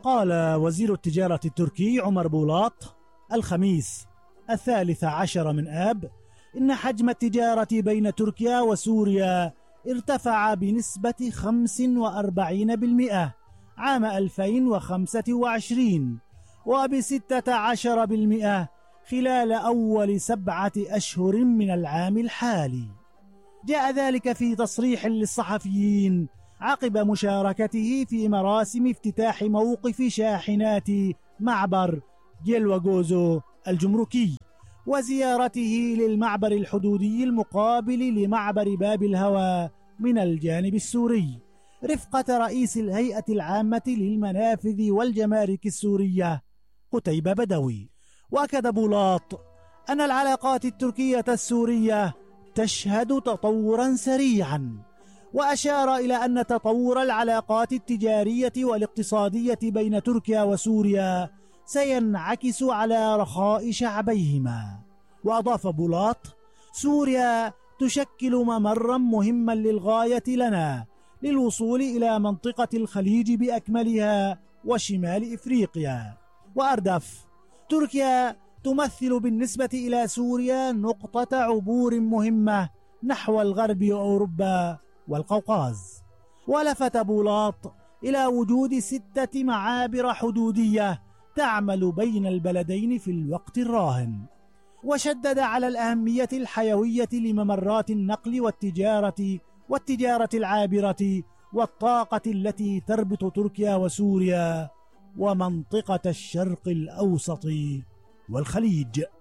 قال وزير التجارة التركي عمر بولاط الخميس 13 من آب إن حجم التجارة بين تركيا وسوريا ارتفع بنسبة 45% عام 2025 وب16% خلال أول 7 أشهر من العام الحالي. جاء ذلك في تصريح للصحفيين عقب مشاركته في مراسم افتتاح موقف شاحنات معبر جيلواغوزو الجمركي وزيارته للمعبر الحدودي المقابل لمعبر باب الهوى من الجانب السوري رفقة رئيس الهيئة العامة للمنافذ والجمارك السورية قتيبة بدوي. وأكد بولاط أن العلاقات التركية السورية تشهد تطورا سريعا، وأشار إلى أن تطور العلاقات التجارية والاقتصادية بين تركيا وسوريا سينعكس على رخاء شعبيهما. وأضاف بولاط سوريا تشكل ممرا مهما للغاية لنا للوصول إلى منطقة الخليج بأكملها وشمال إفريقيا. وأردف تركيا تمثل بالنسبة إلى سوريا نقطة عبور مهمة نحو الغرب وأوروبا والقوقاز. ولفت بولاط إلى وجود 6 معابر حدودية تعمل بين البلدين في الوقت الراهن، وشدد على الأهمية الحيوية لممرات النقل والتجارة العابرة والطاقة التي تربط تركيا وسوريا ومنطقة الشرق الأوسط والخليج.